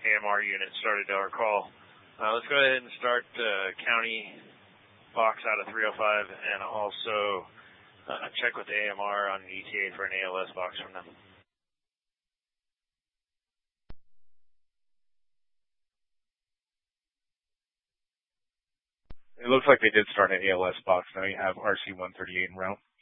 AMR unit started our call. Let's go ahead and start county box out of 305 and also check with the AMR on the ETA for an ALS box from them. It looks like they did start an ALS box. Now you have RC-138 en route.